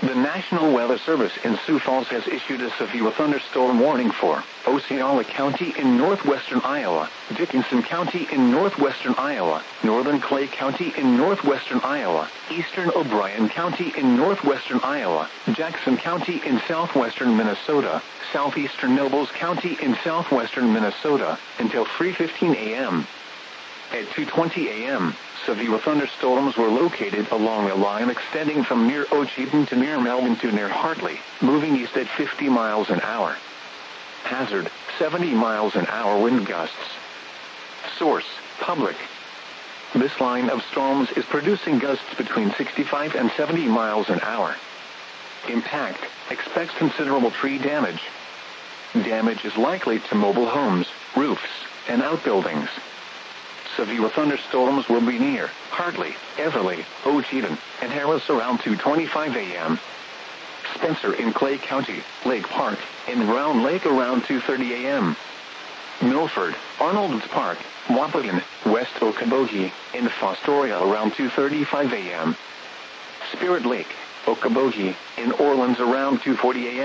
The National Weather Service in Sioux Falls has issued a severe thunderstorm warning for Osceola County in northwestern Iowa, Dickinson County in northwestern Iowa, northern Clay County in northwestern Iowa, eastern O'Brien County in northwestern Iowa, Jackson County in southwestern Minnesota, southeastern Nobles County in southwestern Minnesota, until 3:15 a.m. At 2:20 a.m., severe thunderstorms were located along a line extending from near Ocheyedan to near Melvin to near Hartley, moving east at 50 miles an hour. Hazard, 70 miles an hour wind gusts. Source, public. This line of storms is producing gusts between 65 and 70 miles an hour. Impact, expects considerable tree damage. Damage is likely to mobile homes, roofs, and outbuildings. Severe thunderstorms will be near Hartley, Everly, Ocheyedan, and Harris around 2:25 a.m. Spencer in Clay County, Lake Park, in Round Lake around 2:30 a.m. Milford, Arnold's Park, Wapleton, West Okoboji, in Fostoria around 2:35 a.m. Spirit Lake, Okoboji, in Orleans around 2:40 a.m.